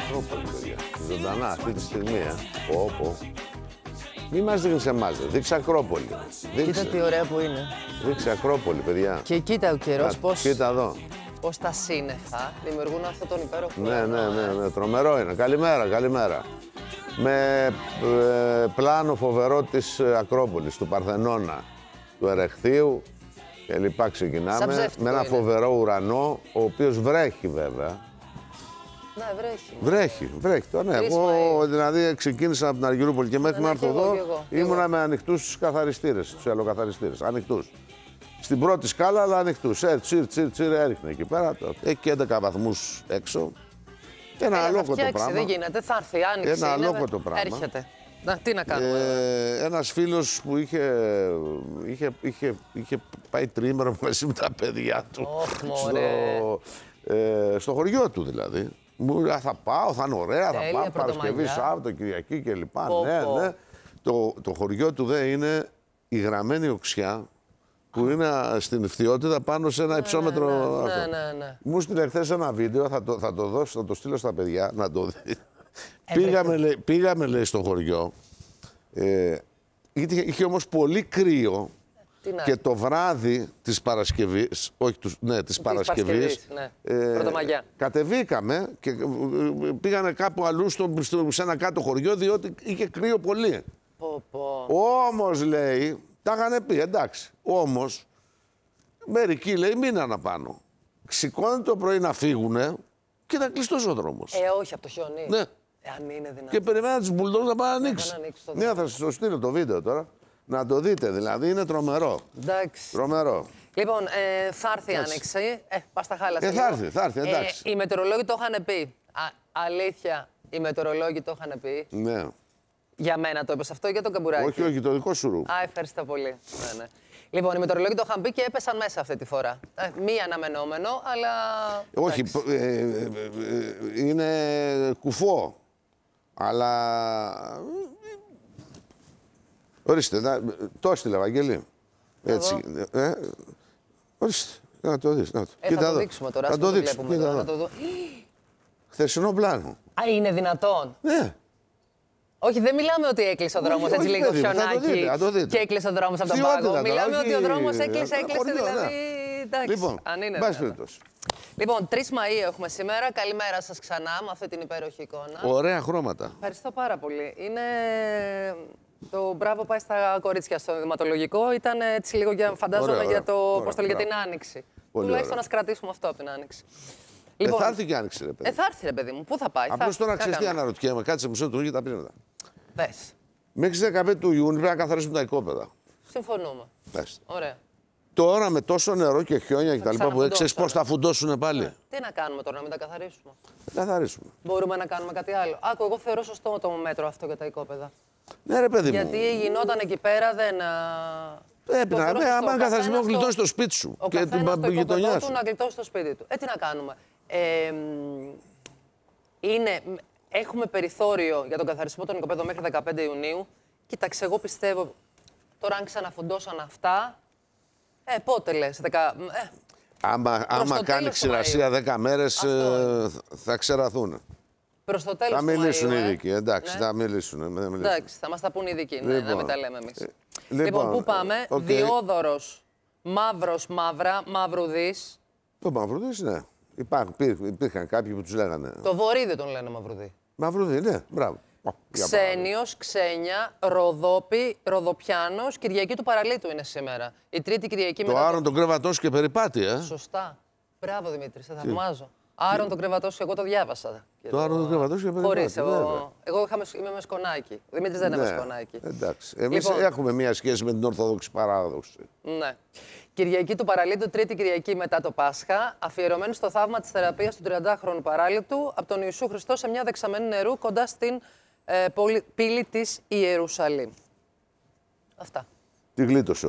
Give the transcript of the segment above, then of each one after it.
Ακρόπολη, παιδιά. Ζωντανά αυτή τη στιγμή, Πω. Μη μας δείχνεις εμάς, δείξε Ακρόπολη. Κοίτα τι ωραία που είναι. Δείξε Ακρόπολη, παιδιά. Και κοίτα ο καιρός πώς... Κοίτα εδώ. Πώς τα σύννεφα δημιουργούν αυτόν τον υπέροχο. Ναι, τρομερό είναι. Καλημέρα. Με πλάνο φοβερό της Ακρόπολης, του Παρθενώνα, του Ερεχθείου και λοιπά ξεκινάμε. Με ένα φοβερό ουρανό, ο οποίος βρέχει βέβαια. Ναι, Βρέχει. Ναι, εγώ δηλαδή ξεκίνησα από την Αργυρούπολη και μέχρι να έρθω εδώ ήμουνα με ανοιχτούς καθαριστήρες, τους ελοκαθαριστήρες, ανοιχτούς. Στην πρώτη σκάλα, αλλά ανοιχτούς. Τσιρ, έριχνε εκεί πέρα. Έχει και 11 βαθμούς έξω. Ένα αλόκοτο πράγμα. Δεν γίνεται, θα έρθει, άνοιξε. Ένα αλόκοτο πράγμα. Έρχεται. Τι να κάνουμε. Ένας φίλος που είχε πάει τρίμηνο μαζί με τα παιδιά του. Στο χωριό του δηλαδή. Μου λέει θα πάω, θα είναι ωραία, θα πάω Παρασκευή, Σάββατο, Κυριακή κλπ. Ναι. Το χωριό του είναι η Γραμμένη Οξιά, που είναι στην Φθιώτιδα πάνω σε ένα υψόμετρο. Ναι. Μου στείλε χθες ένα βίντεο, θα το δώσω, θα το στείλω στα παιδιά να το δει. Πήγαμε λέει στο χωριό, είχε όμως πολύ κρύο και το βράδυ της Παρασκευής, της Παρασκευής, Πρωτομαγιά. Κατεβήκαμε και πήγανε κάπου αλλού σε ένα κάτω χωριό, διότι είχε κρύο πολύ. Όμως λέει, τα είχανε πει, εντάξει, όμως μερικοί λέει μείναν πάνω. Σηκώνουν το πρωί να φύγουνε και ήταν κλειστός ο δρόμος. Όχι, από το χιόνι. Ναι. Αν είναι δυνατόν. Και περιμέναν τους μπουλντόζ να πάνε να ανοίξει. Ναι, θα σας το στείλω το βίντεο τώρα. Να το δείτε, δηλαδή είναι τρομερό. Εντάξει. Τρομερό. Λοιπόν, θα έρθει η άνοιξη. Πας τα χάλασε. Θα έρθει, εντάξει. Οι μετεωρολόγοι το είχαν πει. Αλήθεια, οι μετεωρολόγοι το είχαν πει. Ναι. Για μένα το είπες αυτό ή για τον Καμπουράκη? Όχι, το δικό σου ρου. Ευχαριστώ πολύ. Ναι. Λοιπόν, οι μετεωρολόγοι το είχαν πει και έπεσαν μέσα αυτή τη φορά. Μη αναμενόμενο, αλλά... Όχι, είναι κουφό. Αλλά... Ορίστε, το έστειλε, Ευαγγελή. Έτσι. Ορίστε, να το δεις. Θα το δείξουμε τώρα, θα το δείξουμε. Χθεσινό πλάνο. Είναι δυνατόν? Ναι. Όχι, δεν μιλάμε ότι έκλεισε ο δρόμος έτσι λίγο χιονάκι και έκλεισε ο δρόμος από τον πάγο. Μιλάμε ότι ο δρόμος έκλεισε δηλαδή. Λοιπόν, αν είναι. Λοιπόν, 3 Μαΐου έχουμε σήμερα. Καλημέρα σας ξανά με αυτή την υπέροχη εικόνα. Ωραία χρώματα. Ευχαριστώ πάρα πολύ. Είναι... Το μπράβο πάει στα κορίτσια στο δειγματολογικό. Ήταν έτσι λίγο, φαντάζομαι, για την Άνοιξη. Τουλάχιστον να κρατήσουμε αυτό από την Άνοιξη. Θα έρθει και Άνοιξη, ρε παιδί. Θα έρθει, ρε παιδί μου. Πού θα πάει? Απλώς τώρα ξέρεις τι αναρωτιέμαι. Κάτσε μισό του για τα πίνοντα. Πες. Μέχρι 15 του Ιούνιου πρέπει να καθαρίσουμε τα οικόπεδα. Συμφωνούμε. Πες. Ωραία. Τώρα με τόσο νερό και χιόνια και τα λοιπά που έξερες πώς θα φουντώσουν πάλι. Τι να κάνουμε τώρα, να μην τα καθαρίσουμε? Καθαρίσουμε. Μπορούμε να κάνουμε κάτι άλλο? Εγώ θεωρώ σωστό το μέτρο αυτό για τα οικόπεδα. Ναι, ρε παιδί μου. Γιατί γινόταν εκεί πέρα δεν. Πρέπει να είναι. Αν καθαρισμό γλιτώσει το σπίτι σου και την γειτονιά σου. Να γλιτώσει το σπίτι του. Τι να κάνουμε. Έχουμε περιθώριο για τον καθαρισμό των οικοπαίδων μέχρι 15 Ιουνίου. Κοίταξε, εγώ πιστεύω. Τώρα, αν ξαναφουντώσαν αυτά. Πότε λες, άμα κάνει ξηρασία 10 μέρες, θα ξεραθούν. Προς το τέλος θα μιλήσουν οι ειδικοί, εντάξει, θα μιλήσουν. Εντάξει, θα μας τα πούν οι ειδικοί, να μην τα λέμε εμείς. Λοιπόν, πού πάμε? Διόδωρος, μαύρος, μαύρα, Μαυρουδής. Το Μαυρουδής, ναι. Υπήρχαν κάποιοι που τους λέγανε. Το Βορίδι τον λένε Μαυρουδή. Μαυρουδή, ναι, μπράβο. Ξένιος, Ξένια, Ροδόπη, Ροδοπιάνος, Κυριακή του Παραλίτου είναι σήμερα. Η τρίτη Κυριακή μετά. Το Άρον τον κρεβατός και περιπάτι, Σωστά. Μπράβο, Δημήτρη, σε θαυμάζω. Άρον τον κρεβατός, εγώ το διάβασα. Το Άρον τον κρεβατός και περιπάτι. Χωρίς, εγώ είμαι με σκονάκι. Ο Δημήτρης δεν είναι με σκονάκι. Εντάξει. Εμείς έχουμε μία σχέση με την Ορθόδοξη παράδοση. Ναι. Κυριακή του Παραλίτου, τρίτη Κυριακή μετά το Πάσχα, αφιερωμένη στο θαύμα της θεραπείας του 30χρονου παράλυτου από τον Ιησού Χριστό σε μια δεξαμενή νερού κοντά στην πύλη της Ιερουσαλήμ. Αυτά. Τη γλίτωσε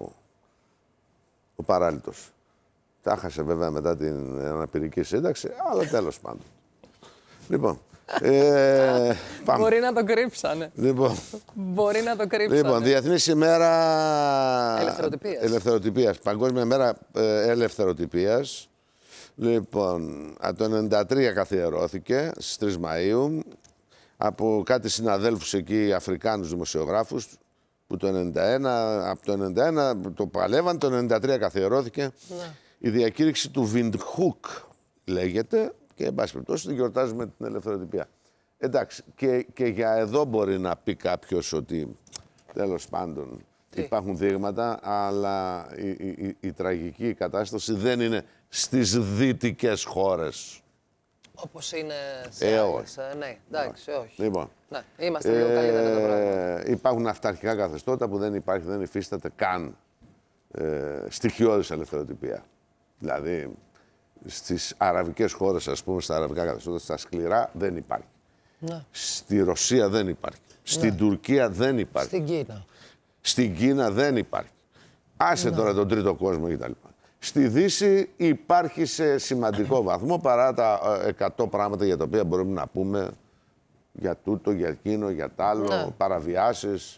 ο παράλυτος. Τα χάσε βέβαια μετά την αναπηρική σύνταξη, αλλά τέλος πάντων. Λοιπόν, πάμε. Μπορεί να το κρύψανε. Λοιπόν, μπορεί να το κρύψανε. Λοιπόν, Διεθνής ημέρα ελευθεροτυπίας. Παγκόσμια ημέρα ελευθεροτυπίας. Λοιπόν, από το 1993 καθιερώθηκε στις 3 Μαΐου από κάτι συναδέλφους εκεί, Αφρικάνους δημοσιογράφους, που το 91, από το 91 το παλεύαν, το 93 καθιερώθηκε. Ναι. Η διακήρυξη του Windhoek λέγεται και, εν πάση περιπτώσει, την γιορτάζουμε την ελευθεροτυπία. Εντάξει, και για εδώ μπορεί να πει κάποιος ότι, τέλος πάντων, υπάρχουν δείγματα, αλλά η τραγική κατάσταση δεν είναι στις δυτικές χώρες. Όπως είναι σε άλλες. Ναι, εντάξει, όχι. Λοιπόν, ναι, είμαστε λίγο καλύτερα τα πράγματα. Υπάρχουν αυταρχικά καθεστώτα που δεν υφίσταται καν στοιχειώδης ελευθεροτυπία. Δηλαδή, στις αραβικές χώρες, ας πούμε, στα αραβικά καθεστώτα, στα σκληρά, δεν υπάρχει. Ναι. Στη Ρωσία δεν υπάρχει. Στην Τουρκία δεν υπάρχει. Στην Κίνα. Στην Κίνα δεν υπάρχει. Άσε τώρα τον τρίτο κόσμο κτλ. Στη Δύση υπάρχει σε σημαντικό βαθμό, παρά τα 100 πράγματα για τα οποία μπορούμε να πούμε για τούτο, για εκείνο, για τ' άλλο, παραβιάσεις,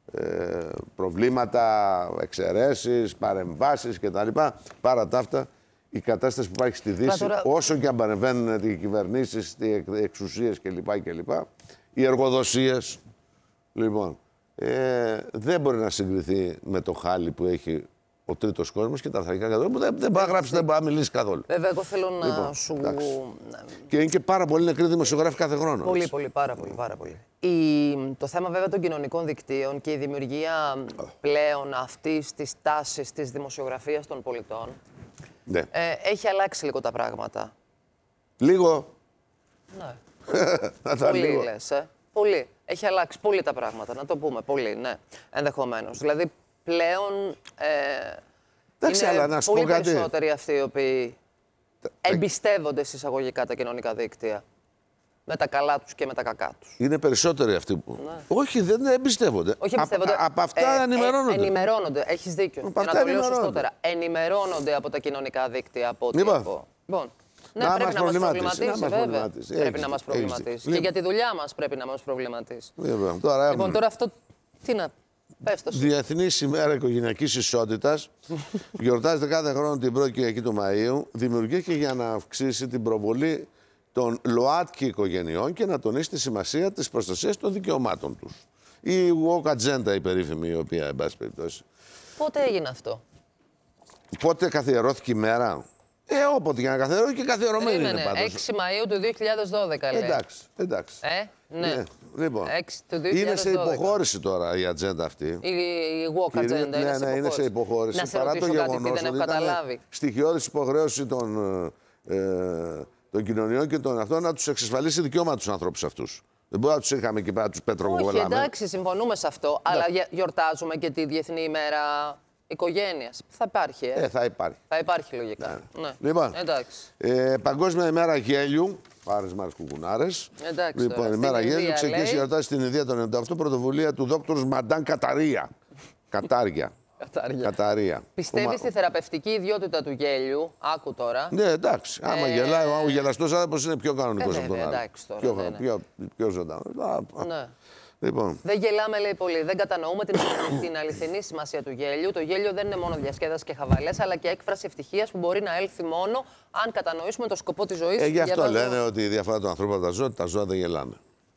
προβλήματα, εξαιρέσεις, παρεμβάσεις κτλ. Παρά τα αυτά, η κατάσταση που υπάρχει στη Δύση, όσο και αν παρεμβαίνουν οι κυβερνήσεις, οι εξουσίες κλπ. Οι εργοδοσίες, λοιπόν, δεν μπορεί να συγκριθεί με το χάλι που έχει ο τρίτος κόσμος και τα αρχικά καθόλου. Δεν μπορεί να γράψει, δεν μπορεί να μιλήσει καθόλου. Βέβαια, εγώ θέλω να σου. Και είναι και πάρα πολύ νεκροί δημοσιογράφοι κάθε χρόνο. Πολύ, πολύ, πάρα πολύ. Το θέμα βέβαια των κοινωνικών δικτύων και η δημιουργία πλέον αυτής της τάσης της δημοσιογραφίας των πολιτών. Ναι. Έχει αλλάξει λίγο τα πράγματα. Λίγο. Ναι. Πολύ λες, Πολύ. Έχει αλλάξει πολύ τα πράγματα, να το πούμε. Πολύ, ναι. Ενδεχομένως. Δηλαδή, πλέον είναι πολύ περισσότεροι αυτοί οι οποίοι εμπιστεύονται συσσαγωγικά τα κοινωνικά δίκτυα. Με τα καλά τους και με τα κακά τους. Είναι περισσότεροι αυτοί που. Ναι. Όχι, δεν εμπιστεύονται. Όχι, εμπιστεύονται. Από αυτά ενημερώνονται. Ενημερώνονται. Έχεις δίκιο. Για να το λέω σωστότερα. Ενημερώνονται από τα κοινωνικά δίκτυα. Από τύπο. Λοιπόν. Ναι, πρέπει να μας προβληματίσει, βέβαια. Πρέπει να μας προβληματίσει. Και για τη δουλειά μας πρέπει να μας προβληματίσει. Λοιπόν, τώρα αυτό. Τι να. Διεθνής ημέρα οικογενειακής ισότητας γιορτάζεται κάθε χρόνο την 1η Κυριακή του Μαΐου. Δημιουργήθηκε για να αυξήσει την προβολή των ΛΟΑΤΚΙ οικογενειών και να τονίσει τη σημασία της προστασίας των δικαιωμάτων τους. Η woke agenda, η περίφημη, η οποία, εν πάση περιπτώσει. Πότε έγινε αυτό? Πότε καθιερώθηκε η μέρα? Όποτε για να καθιερώθηκε και καθιερωμένη είναι πάντως. 6 Μαΐου του 2012, λέει. Εντάξει. Ναι. Λοιπόν, είναι σε υποχώρηση τώρα η ατζέντα αυτή. Η woke agenda ναι, είναι σε υποχώρηση. Παρά το γεγονός ότι ήταν στοιχειώδης υποχρέωση των κοινωνιών και των αυτών να τους εξασφαλίσει δικαιώματα τους ανθρώπους αυτούς. Δεν μπορεί να τους είχαμε εκεί πέρα, τους πετροβολάμε. Όχι, εντάξει, συμφωνούμε σε αυτό, αλλά γιορτάζουμε και τη Διεθνή ημέρα οικογένειας. Θα υπάρχει, θα υπάρχει. Θα υπάρχει λογικά. Ναι. Λοιπόν, εντάξει. Παγκόσμια ημέρα γέλιου. Πάρες μάρες κουκουνάρες. Εντάξει, λοιπόν, η μέρα γέλιου ξεκίνησε γιορτάζει στην Ινδία το 1998, πρωτοβουλία του δόκτωρ Μαντάν Καταρία. Καταρία. Πιστεύεις στη θεραπευτική ιδιότητα του γέλιου? Άκου τώρα. Ναι, εντάξει. Άμα γελάει, ο γελαστός άνθρωπος είναι πιο κανονικός από τον άλλο. Εντάξει τώρα. Πιο ζωντανό. Ναι. Λοιπόν. Δεν γελάμε, λέει πολύ. Δεν κατανοούμε την αληθινή σημασία του γέλιου. Το γέλιο δεν είναι μόνο διασκέδαση και χαβαλές, αλλά και έκφραση ευτυχίας που μπορεί να έλθει μόνο αν κατανοήσουμε το σκοπό της ζωής. Γι' αυτό λένε ότι η διαφορά των ανθρώπων από τα ζώα δεν γελάνε.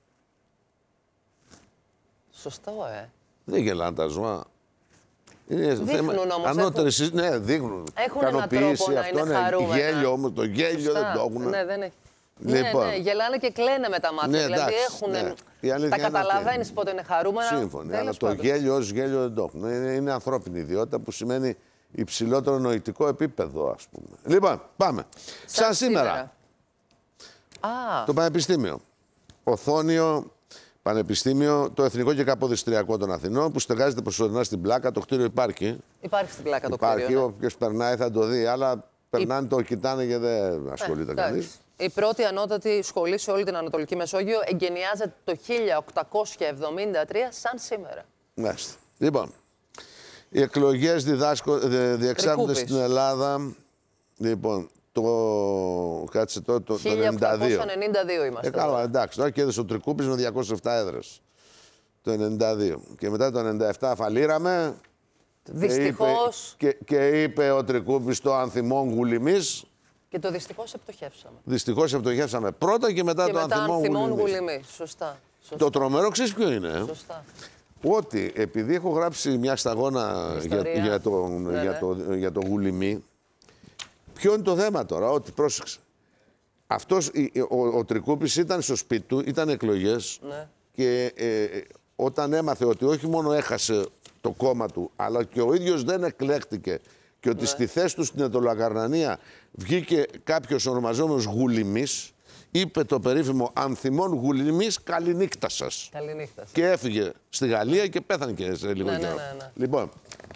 Σωστό, Δεν γελάνε τα ζώα. Δείχνουν όμως. Ναι, δείχνουν. Έχουν έναν τρόπο να είναι χαρούμενα. Γέλιο όμως, το γέλιο δεν το έχουν. Ναι, δεν έχει. Λοιπόν. Ναι, γελάνε και κλαίνε με τα μάτια. Ναι, δηλαδή τα καταλαβαίνεις πότε είναι χαρούμενα. Σύμφωνα. Αλλά το γέλιο ως γέλιο δεν το έχουν. Είναι ανθρώπινη ιδιότητα που σημαίνει υψηλότερο νοητικό επίπεδο, ας πούμε. Λοιπόν, πάμε. Σαν σήμερα. Το Πανεπιστήμιο. Οθόνιο Πανεπιστήμιο, το Εθνικό και Καποδιστριακό των Αθηνών, που στεγάζεται προσωρινά στην Πλάκα. Το κτίριο υπάρχει. Υπάρχει στην Πλάκα το κτίριο. Υπάρχει. Όποιος περνάει θα το δει. Αλλά περνάνε, το κοιτάνε και δεν ασχολείται κανείς. Η πρώτη ανώτατη σχολή σε όλη την Ανατολική Μεσόγειο εγκαινιάζεται το 1873 σαν σήμερα. Μάλιστα. Λοιπόν, οι εκλογές διεξάγονται στην Ελλάδα. Λοιπόν, κάτσε το 1892 είμαστε. Καλά, εντάξει. Τώρα κέρδισε ο Τρικούπης με 207 έδρες. Το 92. Και μετά το 97 φαλήραμε. Δυστυχώς. Και είπε ο Τρικούπης το ανθιμόν γουλημής. Και το δυστυχώς επτοχεύσαμε. Δυστυχώς επτοχεύσαμε πρώτα και μετά το ανθιμόν γουλημί. Σωστά. Το τρομερό ξέρεις ποιο είναι. Σωστά. Ότι επειδή έχω γράψει μια σταγόνα για το γουλημί, ποιο είναι το θέμα τώρα, ότι πρόσεξε. Αυτός, ο Τρικούπης ήταν στο σπίτι του, ήταν εκλογές και όταν έμαθε ότι όχι μόνο έχασε το κόμμα του, αλλά και ο ίδιος δεν εκλέχτηκε και ότι στη θέση του στην Αιτωλοακαρνανία βγήκε κάποιος ονομαζόμενος Γουλημής, είπε το περίφημο ανθιμόν Γουλημής, καληνύχτα σας. Και έφυγε στη Γαλλία και πέθανε και σε λίγο καιρό. Λοιπόν,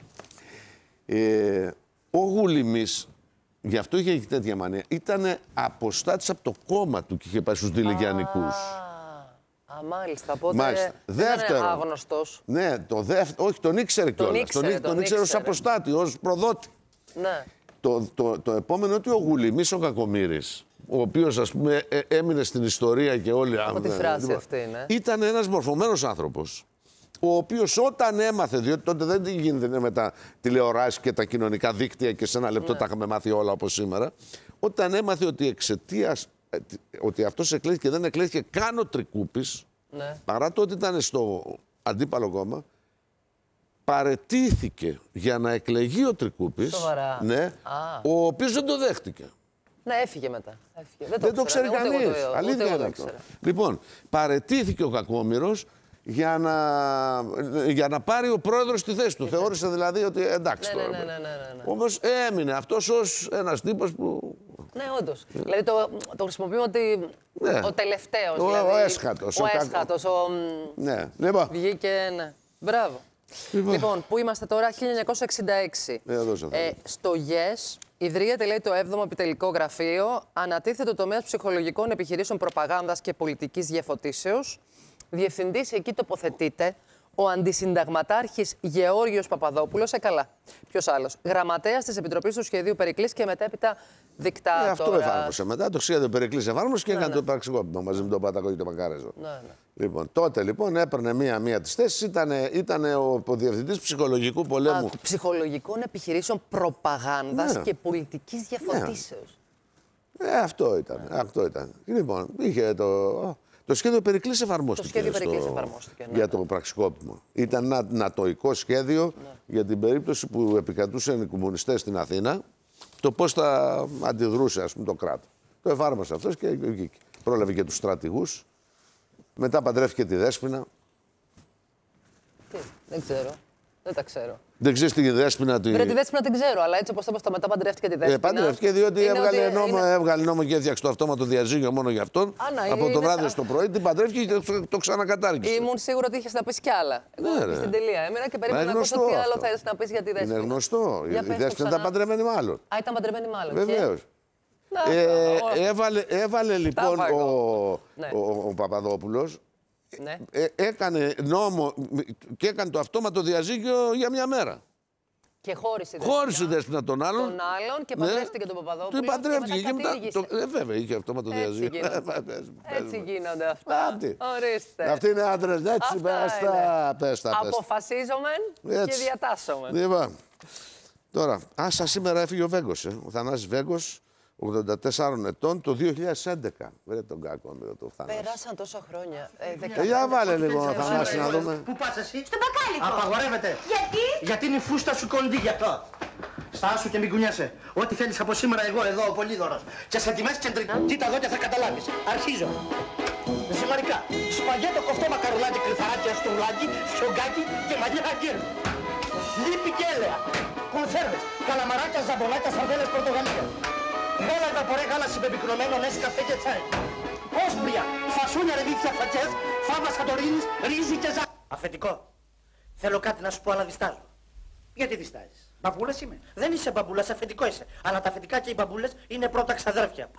ο Γουλημής, γι' αυτό είχε τέτοια μανία, ήταν αποστάτης από το κόμμα του και είχε πάει στους Δηλεγιαννικούς. Μάλιστα, οπότε δεύτερο, ήταν άγνωστος. Ναι, όχι, τον ήξερε κιόλας. Τον ήξερε ως αποστάτη, ως προδότη. Ναι. Το επόμενο ότι ο Γουλημής ο Κακομοίρης, ο οποίος ας πούμε έμεινε στην ιστορία και όλοι... Από τη φράση αυτή, ναι. Ήταν ένας μορφωμένος άνθρωπος, ο οποίος όταν έμαθε, διότι τότε δεν γίνεται με τα τηλεοράσεις και τα κοινωνικά δίκτυα και σε ένα λεπτό τα είχαμε μάθει όλα όπως σήμερα, όταν έμαθε ότι εξαιτίας ότι αυτός εκλέχθηκε και δεν εκλέχθηκε καν ο Τρικούπης, παρά το ότι ήταν στο αντίπαλο κόμμα, παραιτήθηκε για να εκλεγεί ο Τρικούπης, ο οποίος δεν το δέχτηκε. Ναι, έφυγε μετά. Δεν το ξέρει κανείς. Αλήθεια είναι αυτό. Λοιπόν, παραιτήθηκε ο Κακόμοίρος για να πάρει ο πρόεδρος τη θέση του. Θεώρησε δηλαδή ότι εντάξει τώρα. Όμως έμεινε αυτός ως ένας τύπος που... Ναι, όντως. Δηλαδή το χρησιμοποιούμε ότι ο τελευταίος. Ο έσχατος. Ο έσχατος. Ναι. Βγήκε, ναι. Μπράβο. Λοιπόν, πού είμαστε τώρα, 1966. Στο ΓΕΣ ιδρύεται, λέει, το 7ο επιτελικό γραφείο. Ανατίθεται το τομέα ψυχολογικών επιχειρήσεων προπαγάνδας και πολιτικής διαφωτίσεως. Διευθυντής εκεί τοποθετείται ο αντισυνταγματάρχης Γεώργιος Παπαδόπουλος. Καλά. Ποιος άλλος? Γραμματέας της Επιτροπής του Σχεδίου Περικλής και μετέπειτα δικτάτορας. Αυτό εφάρμοσε μετά. Το σχέδιο Περικλής εφάρμοσε και έκανε το πραξικόπημα μαζί με τον Πατακό και τον Μακάρεζο. Λοιπόν, τότε λοιπόν έπαιρνε μία τις θέσεις. Ήταν ο διευθυντής ψυχολογικού πολέμου. Ψυχολογικών επιχειρήσεων προπαγάνδας και πολιτικής διαφωτίσεως. Αυτό ήταν. Λοιπόν, είχε το σχέδιο Περικλής εφαρμόστηκε. Για το πραξικόπημα. Ήταν ένα νατοϊκό σχέδιο για την περίπτωση που επικρατούσαν οι κομμουνιστές στην Αθήνα, το πώς θα αντιδρούσε, ας πούμε, το κράτος. Το εφάρμοσε αυτός και βγήκε. Πρόλαβε και τους στρατηγούς. Μετά παντρεύτηκε τη Δέσποινα. Δεν ξέρω. Δεν τα ξέρω. Δεν ξέρεις τη Δέσποινα. Τη Δέσποινα την ξέρω, αλλά έτσι όπως το είπα, μετά παντρεύτηκε τη Δέσποινα. Παντρεύτηκε διότι έβγαλε νόμο και έφτιαξε το αυτόματο διαζύγιο μόνο για αυτόν. Από το βράδυ στο πρωί την παντρεύτηκε και το ξανακατάργησε. Ήμουν σίγουρο ότι είχες να πεις κι άλλα. Εγώ στην τελεία έμεινα και περίμενα να ακούσω τι άλλο θέλεις να πεις για τη Δέσποινα. Είναι γνωστό. Η Δέσποινα ήταν παντρεμένη μάλλον. Ήταν παντρεμένη μάλλον. Βεβαίως. Έβαλε λοιπόν ο Παπαδόπουλος. Έκανε νόμο και έκανε το αυτόματο διαζύγιο για μια μέρα. Και χώρισε η Δέσποινα τον άλλον. Και παντρεύτηκε τον Παπαδόπουλο. Του παντρεύτηκε και μετά. Βέβαια, είχε αυτόματο διαζύγιο. Έτσι γίνονται αυτά. Ορίστε. Αυτοί είναι άντρες, έτσι, πες τα. Αποφασίζομεν και διατάσσομεν. Λοιπόν, τώρα, σήμερα έφυγε ο Βέγκος, ο Θανάσης Βέγκος. 84 ετών το 2011. Βρε τον κακό με το Θανάση. Περάσαν τόσα χρόνια. Για βάλε λίγο ο Θανάση να δούμε. Πού πας εσύ? Στον μπακάλικο. Απαγορεύεται. Γιατί? Γιατί είναι η φούστα σου κοντή γι' αυτό. Στάσου και μην κουνιάσαι. Ό,τι θέλεις από σήμερα εγώ εδώ ο Πολύδωρος. Και σε τιμές κεντρικά. Κοίτα εδώ και θα καταλάβεις. Αρχίζω. Ζυμαρικά. Σπαγέτο κοφτό μακαρολάκι, κρυφαράκι, αστουρλάκι, φιωγκάκι και μαγειρά γκίρ. Λίπη και έλαια. Κονσέρβες. Καλαμαράκια, ζαμπολάκια, σαρδέλες, Πορτογαλία. Γάλα βαπορέ, γάλα συμπεπικνωμένο, νέση, καφέ και τσάι. Όσπρια, φασούνια, ρεβίθια, φατσές, φάβα Σαντορίνης, ρύζι και ζά. Αφεντικό, θέλω κάτι να σου πω, αλλά διστάζω. Γιατί διστάζεις? Μπαμπούλας είμαι. Δεν είσαι μπαμπούλας, αφεντικό είσαι. Αλλά τα αφεντικά και οι μπαμπούλες είναι πρώτα ξαδέρφια.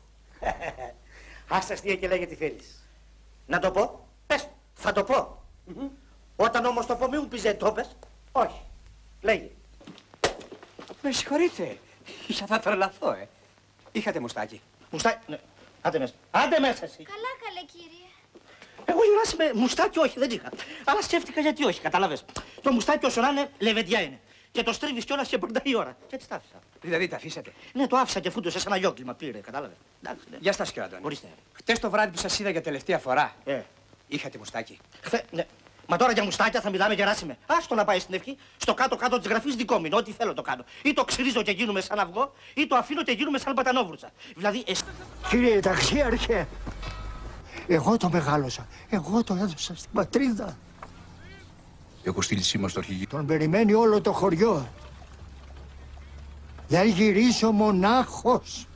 Ας αστεία και λέγε τι θέλεις. Να το πω? Πες, θα το πω. Όταν όμως το πω μη μου πεις δεν το πες. Όχι. Λέγε. Με συγχωρείτε. Θα τρελαθώ, Είχατε μουστάκι? Μουστάκι, ναι. Άντε μέσα. Άντε μέσα εσύ. Καλά, καλέ, κύριε. Εγώ Γιουράση με μουστάκι όχι, δεν είχα. Αλλά σκέφτηκα γιατί όχι, κατάλαβες. Το μουστάκι όσο να είναι, λεβεντιά είναι. Και το στρίβεις κιόλας και πορτάει η ώρα. Και έτσι τα άφησα. Δηλαδή τα αφήσατε. Ναι, το άφησα και φούντωσε σαν ένα γιόκλημα. Πήρε, κατάλαβε. Εντάξει, ναι. Γεια σας, κύριε Αντώνη. Ορίστε. Χτες το βράδυ που σας είδα για τελευταία φορά, Ε. είχατε μουστάκι. Ναι. Μα τώρα για μουστάκια θα μιλάμε Γεράσιμε. Άστο να πάει στην ευχή. Στο κάτω-κάτω της γραφής δικό μου είναι. Ό,τι θέλω το κάνω. Ή το ξυρίζω και γίνουμε σαν αυγό, ή το αφήνω και γίνουμε σαν πατανόβουρτσα. Δηλαδή, Κύριε ταξίαρχε, εγώ το μεγάλωσα. Εγώ το έδωσα στην πατρίδα. Έχω στείλει σήμα στο αρχηγείο. Τον περιμένει όλο το χωριό. Δεν γυρίσω μονάχος.